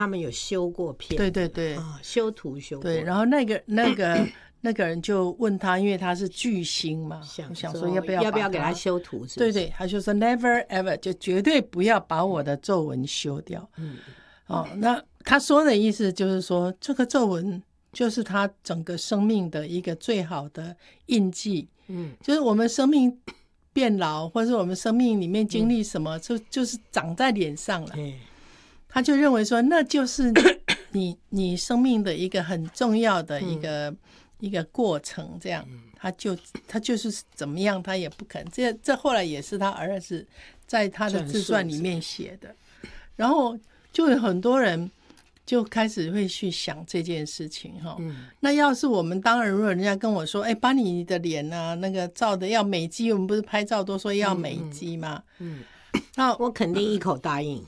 他们有修过片， 对对对， 修图修过。 对，然后那个人就问他，因为他是巨星嘛，想说要不要给他修图是不是？ 对对，他就说 never ever， 就绝对不要把我的皱纹修掉。那他说的意思就是说，这个皱纹就是他整个生命的一个最好的印记。就是我们生命变老，或是我们生命里面经历什么，就是长在脸上了。他就认为说，那就是你生命的一个很重要的一个过程，这样。他就是怎么样，他也不肯。这后来也是他儿子在他的自传里面写的。然后就有很多人就开始会去想这件事情哈。那要是我们当然，如果人家跟我说，把你的脸啊那个照的要美肌，我们不是拍照都说要美肌吗？ 那我肯定一口答应。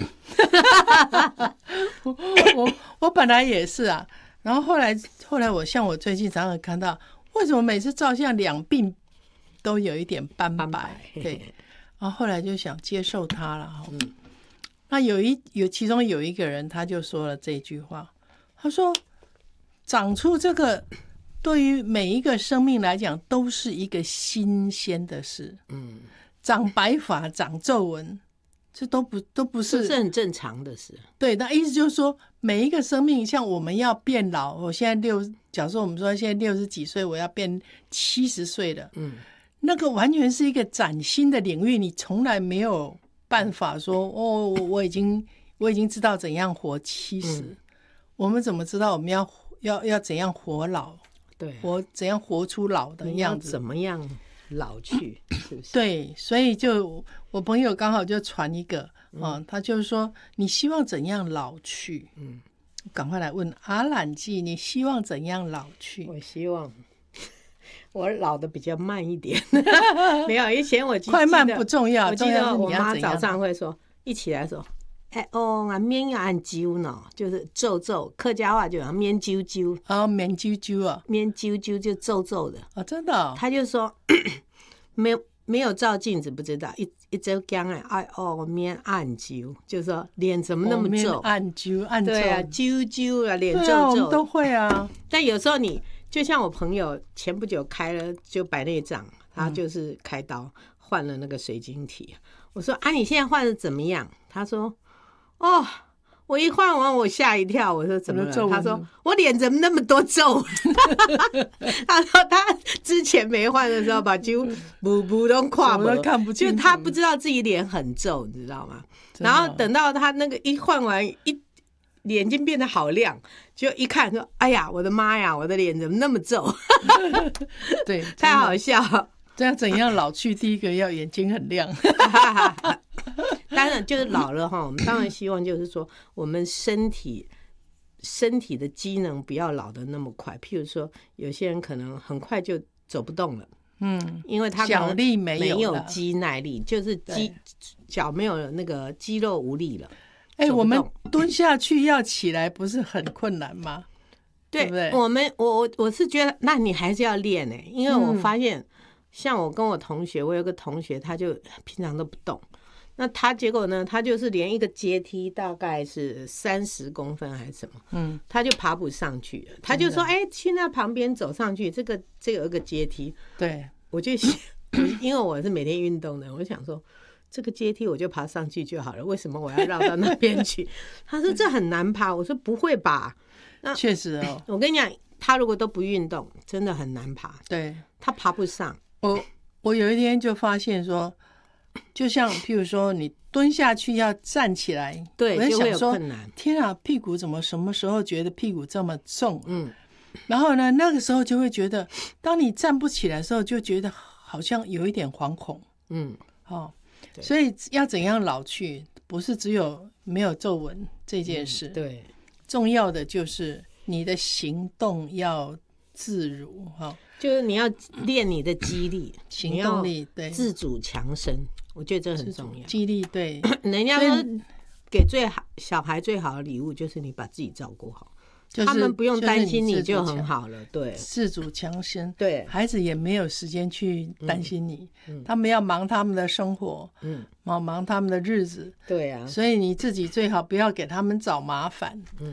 我本来也是啊，然后后来我像我最近常常看到，为什么每次照相两鬓都有一点斑白？对，然后后来就想接受它了。那其中有一个人他就说了这句话，他说长出这个对于每一个生命来讲都是一个新鲜的事。长白发长皱纹这都不是很正常的事。 对，那意思就是说每一个生命，像我们要变老，我现在假设我们说现在60几岁，我要变70岁了。那个完全是一个崭新的领域，你从来没有办法说我已经知道怎样活70。我们怎么知道我们要怎样活老？对，怎样活出老的样子？ 怎么样老去？是不是？ 对，所以就我朋友刚好就传一个他就是说你希望怎样老去？赶快来问阿懒记，你希望怎样老去？ 我希望我老的比较慢一点。没有，以前我快慢不重要， 我记得我妈早上会说，一起来说，面要按揪呢，就是皱皱，客家话就讲面揪揪。 面揪揪啊， 面揪揪就皱皱的。 真的。 他就说没有照镜子不知道，一周讲面按揪，就是说脸怎么那么皱？ 按揪按皱。 对啊，揪揪啊，脸皱皱。 对啊，我们都会啊。 但有时候你就像我朋友前不久开了就白内障，他就是开刀换了那个水晶体。我说你现在换的怎么样？他说我一换完我吓一跳。我说怎么了？他说我脸怎么那么多皱？他说他之前没换的时候把几乎补都跨不看不清楚， 就他不知道自己脸很皱，你知道吗？然后等到他那个一换完眼睛变得好亮，就一看说哎呀我的妈呀，我的脸怎么那么皱？ 对， 太好笑。 这样怎样老去？第一个要眼睛很亮。 当然就是老了我们当然希望就是说我们身体的机能不要老得那么快。譬如说有些人可能很快就走不动了，因为他脚力没有肌耐力，就是脚没有那个肌肉无力了。 我们蹲下去要起来不是很困难吗？对不对？ 我是觉得那你还是要练因为我发现像我跟我同学，我有个同学他就平常都不动，那他结果呢，他就是连一个阶梯大概是30公分还是什么，他就爬不上去了。他就说去那旁边走上去，这个有一个阶梯。对，我就因为我是每天运动的，我想说这个阶梯我就爬上去就好了，为什么我要绕到那边去？他说这很难爬。我说不会吧？那确实我跟你讲，他如果都不运动真的很难爬。对，他爬不上。 我有一天就发现说，就像譬如说你蹲下去要站起来， 对， 我就想说困难。 天啊，屁股怎么什么时候觉得屁股这么重？然后呢，那个时候就会觉得，当你站不起来的时候，就觉得好像有一点惶恐。所以要怎样老去，不是只有没有皱纹这件事。对，重要的就是你的行动要自如就是你要练你的肌力、 行动力，对， 自主强身，我觉得这很重要。 肌力，对， 人家说给小孩最好的礼物就是你把自己照顾好。 他们不用担心你就很好了。对， 自主强身， 对， 孩子也没有时间去担心你，他们要忙他们的生活，忙他们的日子， 对啊， 所以你自己最好不要给他们找麻烦。